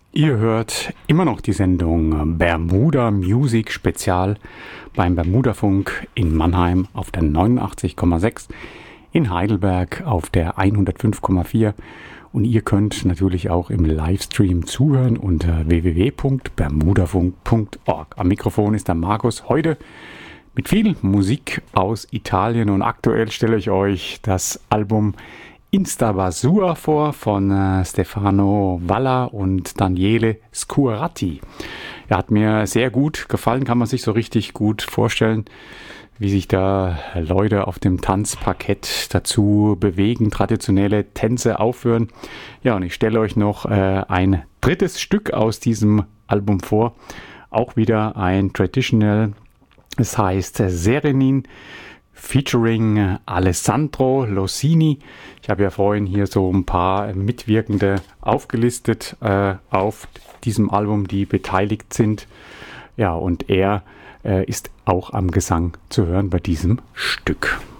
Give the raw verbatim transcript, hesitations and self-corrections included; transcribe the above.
Ihr hört immer noch die Sendung Bermuda Music Spezial beim Bermudafunk in Mannheim auf der neunundachtzig Komma sechs, in Heidelberg auf der hundertfünf Komma vier und ihr könnt natürlich auch im Livestream zuhören unter w w w punkt bermudafunk punkt org. Am Mikrofon ist der Markus, heute mit viel Musik aus Italien, und aktuell stelle ich euch das Album Instabasua vor von äh, Stefano Valla und Daniele Scuarati. Er hat mir sehr gut gefallen, kann man sich so richtig gut vorstellen, wie sich da Leute auf dem Tanzparkett dazu bewegen, traditionelle Tänze aufführen. Ja, und ich stelle euch noch äh, ein drittes Stück aus diesem Album vor, auch wieder ein Traditional, es heißt Serenin, featuring Alessandro Losini. Ich habe ja vorhin hier so ein paar Mitwirkende aufgelistet äh, auf diesem Album, die beteiligt sind. Ja, und er äh, ist auch am Gesang zu hören bei diesem Stück.